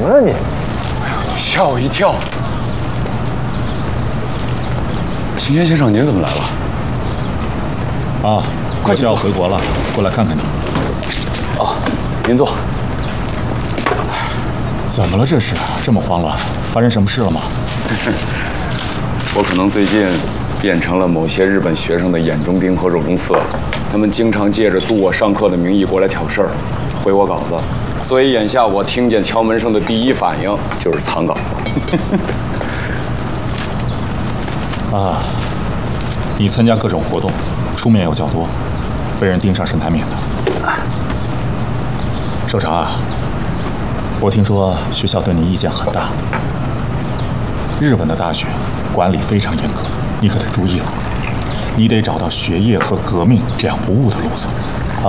么了你？ 吓我一跳！秦岩先生，您怎么来了？ 啊，我就要回国了，过来看看你。 哦，您坐。 怎么了？这是这么慌乱？发生什么事了吗？ 我可能最近变成了某些日本学生的眼中钉和肉中刺了。他们经常借着督我上课的名义过来挑事儿，毁我稿子。所以眼下我听见敲门声的第一反应就是藏稿子。 啊，你参加各种活动，出面又较多，被人盯上是难免的。首长啊，我听说学校对你意见很大。日本的大学管理非常严格，你可得注意了。你得找到学业和革命两不误的路子，啊！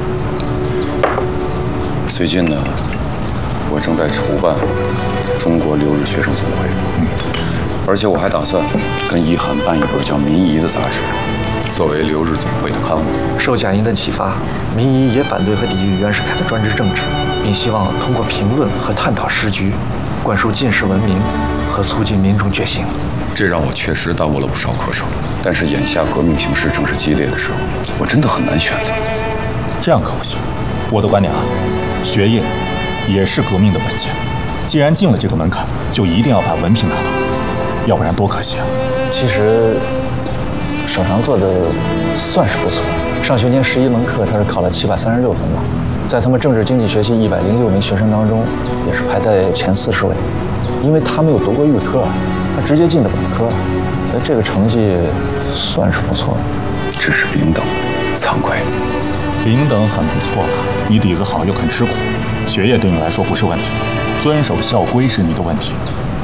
最近呢，我正在筹办中国留日学生总会，而且我还打算跟一涵办一本叫《民仪》的杂志，作为留日总会的刊物。 受蒋英的启发，民仪也反对和抵御袁世凯的专制政治，并希望通过评论和探讨时局，灌输进士文明和促进民众觉醒。 这让我确实耽误了不少课程，但是眼下革命形势正是激烈的时候，我真的很难选择。 这样可不行。我的观点啊，学业也是革命的本钱。既然进了这个门槛，就一定要把文凭拿到，要不然多可惜啊！ 其实，首长做的算是不错。上学年11门课，他是考了736分吧，在他们政治经济学系106名学生当中，也是排在前40位。因为他没有读过预科，他直接进的本科，所以这个成绩算是不错的。 只是丙等，惭愧。 丙等很不错了，你底子好又肯吃苦，学业对你来说不是问题，遵守校规是你的问题。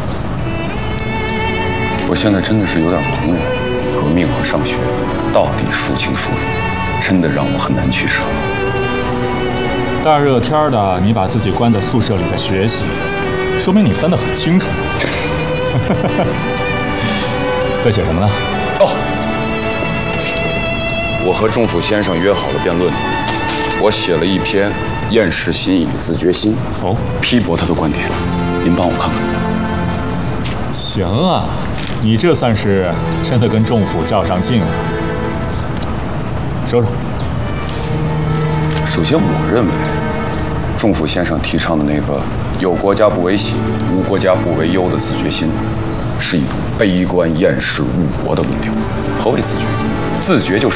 我现在真的是有点茫然，革命和上学到底孰轻孰重，真的让我很难取舍。 大热天的，你把自己关在宿舍里的学习，说明你分得很清楚。在写什么呢？ 哦，我和仲甫先生约好了辩论，我写了一篇厌世新颖的自觉心，批驳他的观点，您帮我看看。 行啊，你这算是真的跟仲甫较上劲了。说说。 首先，我认为仲甫先生提倡的那个有国家不为喜，无国家不为忧的自觉心，是一种悲观厌世误国的论调。何谓自觉？自觉就是